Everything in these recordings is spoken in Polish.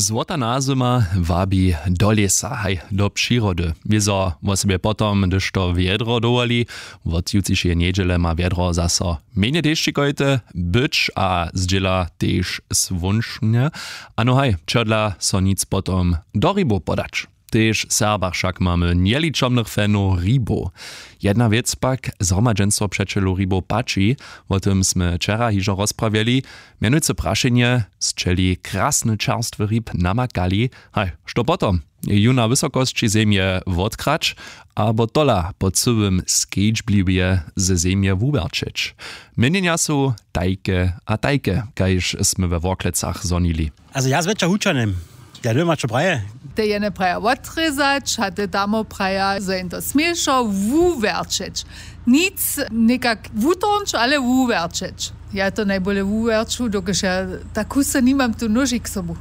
Złota nazyma wabi do lesa, haj, do przyrody. Wiezo o sobie potom, gdyż to wiedro dowoli, od jutrzejszej niedziele ma wiedro zaso menie deszczykojte być, a zdziela też swunsznie. Ano haj, czodla so nic potom do rybu podać. Tež Serbach však mamy nieličomnych fanów rybo. Jedna wiec pak zhromadženstvo přečelu rybo pači, o tym sme včera hižo rozprawiali, mianujúce prašenie zčeli krasny čerstwy ryb namakali. Hej, što potom? Ju na wysokości zemie wodkrać, abo tola po całym skečbliwie ze zemie wuberczyć. Mienienia są tajke a tajke, kajż sme we Worklecach zonili. Also ja zwečer hučanem. Ja nie ma čo praje. Te je ne praja odrezać, a te damo praja za to smieszo wuwerczyć. Nic nekak wutonč, ale wuwerczyć. Ja to najbolje wuwerču, dokiż ja taku se nimam tu nožik sobu.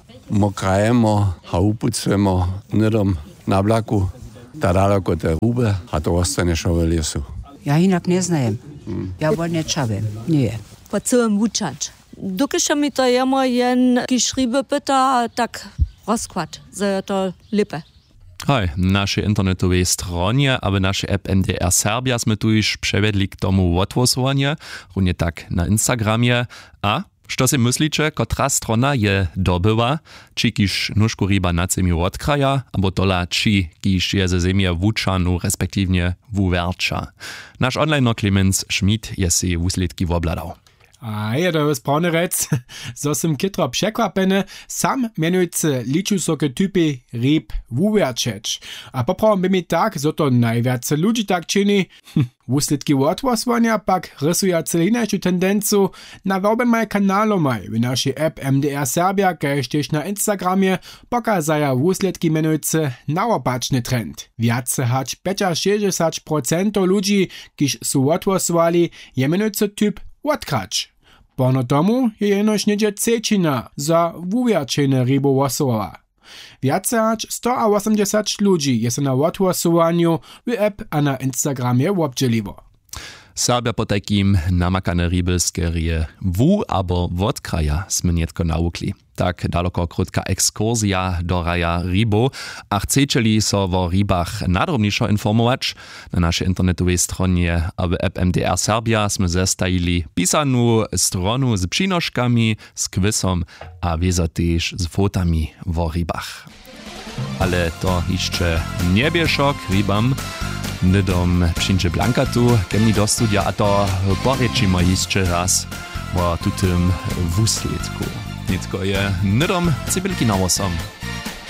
Mokrajemo, haupucujemo, nidom na blaku, ta daleko te rube, a to ostane šo v lesu. Ja inak ne znajem. Ja bo ne čavem, nie. Po całym wuczać. Dokiż mi to jemo jen kiszriby pyta, tak rozkład, za to lipę. Hej, nasze internetowej stronie, aby nasze app MDR Serbia sme tu już przewiedli k tomu odgłosowanie, równie tak na Instagramie. A što si myślicie, kotra strona je dobyła? Či kiż nóżku ryba na zemi odkraja, abo tola či kiż je ze zemie wuczanu, respektywnie wuwercza. Nasz online Clemens Schmidt je si wuslitki wobladał. A je to správny rec, zo som kytro překvapený, sam menujúci liču soke typy ryb wuwerčeć. A popravom by mi tak, zo to najviac ľudí tak čini. Wuslitki odgłosowania pak rysuja celinejšiu tendencu na werbemaj kanalomaj v našej app MDR Serbia, kaž tiež na Instagramie pokazaja wuslitki menujúci naopačný trend. Viace hač 65% ľudí, kiž sú odgłosowali, je menujúci typ odkrać. Pono tomu je jenož niedzie cečina za wuwerčenie rybo wosowa. Viace hač 180 ludzi jest na odgłosowaniu w app a na Instagramie obdzieliwo. Serbia po takim namakane ryby skerije abo wodkraja sme nietko naukli. Tak daleko krótka ekskursja do raja rybo, a chcečeli so o rybach nadrobniejszo informować, na naszej internetowej stronie aby app MDR Serbia sme zestajili pisanu stronu z przynożkami, z quizom a wiezo też z fotami o rybach. Ale to jeszcze nie bieszok rybam. Nidom przyjdzie Blanka tu, ke mi do studia, a to porečimo jeszcze raz o tutym wuslitku. Nitko je nidom cybelki na osom.